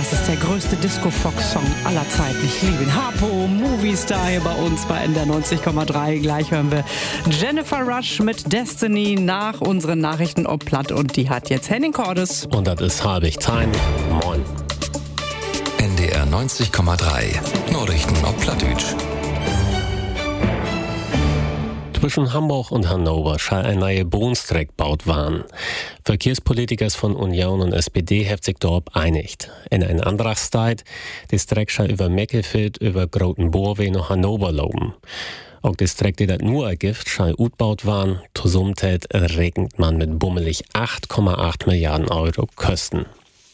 Das ist der größte Disco-Fox-Song aller Zeiten. Ich liebe ihn. Harpo, Movie-Star hier bei uns bei NDR 90,3. Gleich hören wir Jennifer Rush mit Destiny nach unseren Nachrichten ob Platt. Und die hat jetzt Henning Cordes. Und das ist halbig Time. Moin. NDR 90,3. Nachrichten ob Plattdeutsch. Zwischen Hamburg und Hannover soll ein neuer Bohnenstreck gebaut werden. Verkehrspolitikers von Union und SPD haben sich dort einigt. In einer Antragszeit, die Streck soll über Meckelfeld, über Grotenbohrweh nach Hannover laufen. Auch die Streck, die das nur ergibt, soll utbaut werden. Zusammentet rechnet man mit bummelig 8,8 Milliarden Euro Kosten.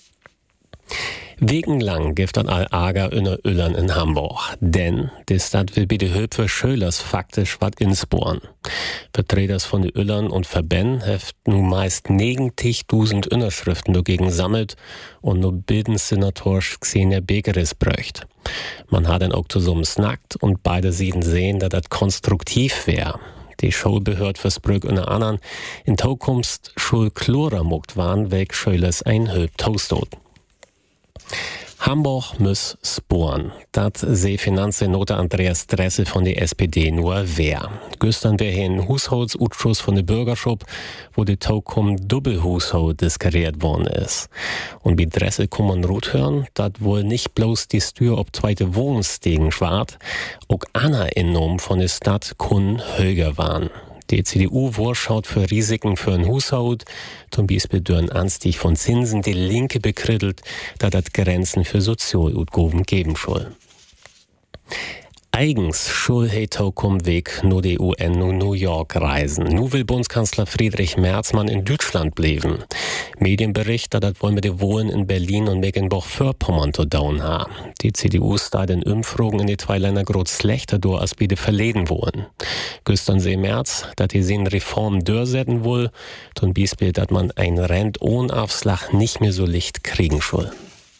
Wegenlang gibt das all Ager in der Öllern in Hamburg. Denn die Stadt will bei der Höfe Schölers faktisch was insporen. Vertreters von den Öllern und Verbänden haben nun meist 90.000 Unterschriften dagegen sammelt und nur Bildungssenator Xenia Bekeres bräucht. Man hat dann auch zusammen snackt und beide Seiten sehen, dass das konstruktiv wäre. Die Schulbehörde versprüht unter anderem in Zukunft Schulchloramuckt waren, weg Schölers ein Höp Toastot. Hamburg muss sporen. Das seh Finanzsenator Andreas Dressel von der SPD nur wer. Gestern wär hier ein Haushaltsausschuss von der Bürgerschaft, wo die Taukum Doppelhaushalt diskutiert worden ist. Und wie Dressel kann man rot hören, das wohl nicht bloß die Stür ob zweite Wohnstegen schwart, auch Anerkennung von der Stadt kun höher waren. Die CDU vorschaut für Risiken für ein Haushalt, zum Beispiel durch einen Anstieg von Zinsen. Die Linke bekrittelt, dass das Grenzen für Sozialutgaben geben soll. Eigens soll Taukum Weg nur die UN und New York reisen. Nu will Bundeskanzler Friedrich Merz man in Deutschland bleiben. Medienbericht, dass das wollen wir die Wohlen in Berlin und Mecklenburg-Vorpommern zu down haben. Die CDU steht in Umfragen in die zwei Länder groß schlechter durch, als wir die verleden wollen. Gestern seh Merz, dass die sehen Reformen durchsetzen will, zum Beispiel, dass man ein Rent ohne Aufschlag nicht mehr so leicht kriegen soll.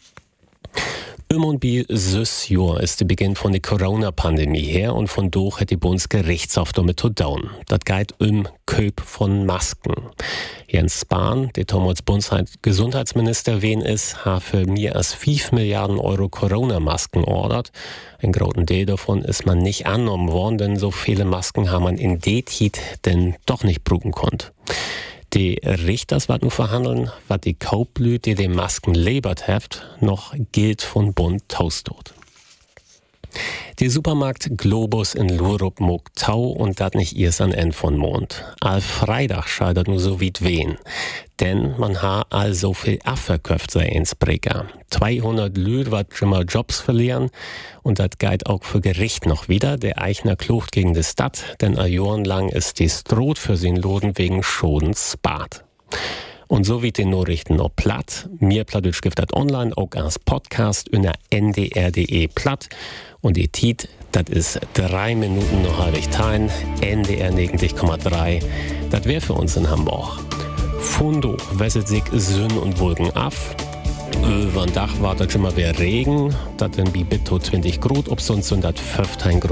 Und wie süß Jahr ist der Beginn von der Corona-Pandemie her und von durch hat die Bundesgerichtshof damit zu down. Das geht Köp von Masken. Jens Spahn, der damals Bundesgesundheitsminister wen ist, hat für mehr als 5 Milliarden Euro Corona-Masken ordert. Ein großen Teil davon ist man nicht angenommen worden, denn so viele Masken haben man in der Zeit denn doch nicht brauchen konnte. Die Richters wat nu verhandeln, wat die Kauplü, die den Masken lebert heft, noch gilt von Bund Taustot. Der Supermarkt Globus in Lurup muck Tau und dat nicht erst an End von Mond. All Freitag scheitert nur so wie wen. Denn man ha all so viel abverköpft sei ins Breker. 200 Lüd wat schon mal Jobs verlieren und dat geht auch für Gericht noch wieder. Der Eichner klucht gegen die Stadt, denn a Jahren lang ist dies droht für sin Loden wegen Schodens spart. Und so wie die Nachrichten noch platt, mir Plattdeutsch gibt das online auch als Podcast in der ndr.de platt. Und die Tiet, das ist 3 Minuten noch halbig Time, NDR 90,3. Das wäre für uns in Hamburg. Fundo wässelt sich Sonne und Wolken ab. Über den Dach wartet schon mal wieder Regen. Das dann wie bis 20 Grad, ob sonst und das 15 Grad.